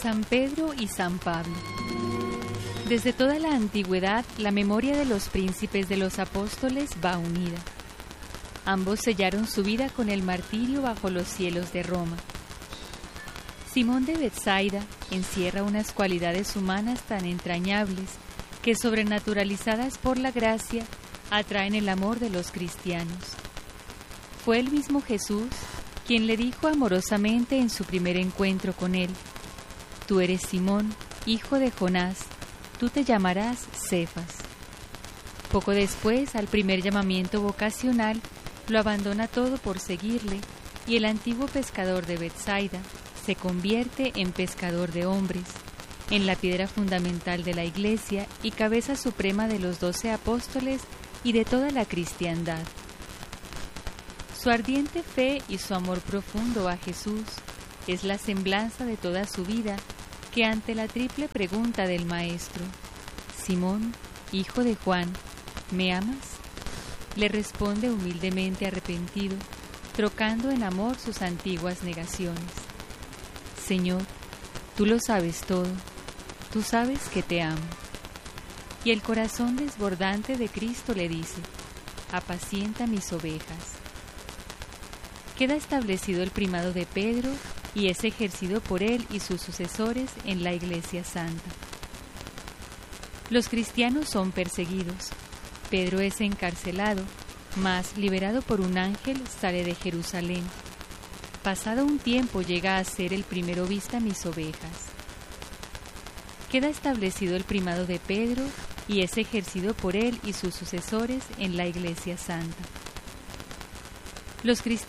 San Pedro y San Pablo. Desde toda la antigüedad, la memoria de los príncipes de los apóstoles va unida. Ambos sellaron su vida con el martirio bajo los cielos de Roma. Simón de Betsaida encierra unas cualidades humanas tan entrañables que, sobrenaturalizadas por la gracia, atraen el amor de los cristianos. Fue el mismo Jesús quien le dijo amorosamente en su primer encuentro con él: «Tú eres Simón, hijo de Jonás, tú te llamarás Cefas». Poco después, al primer llamamiento vocacional, lo abandona todo por seguirle, y el antiguo pescador de Betsaida se convierte en pescador de hombres, en la piedra fundamental de la Iglesia y cabeza suprema de los 12 apóstoles y de toda la cristiandad. Su ardiente fe y su amor profundo a Jesús es la semblanza de toda su vida, que ante la triple pregunta del Maestro: «Simón, hijo de Juan, ¿me amas?», le responde humildemente arrepentido, trocando en amor sus antiguas negaciones: «Señor, tú lo sabes todo, tú sabes que te amo». Y el corazón desbordante de Cristo le dice: «Apacienta mis ovejas». Queda establecido el primado de Pedro y es ejercido por él y sus sucesores en la Iglesia Santa. Los cristianos son perseguidos. Pedro es encarcelado, mas, liberado por un ángel, sale de Jerusalén. Pasado un tiempo llega a ser el primero vista mis ovejas. Queda establecido el primado de Pedro y es ejercido por él y sus sucesores en la Iglesia Santa. Los cristianos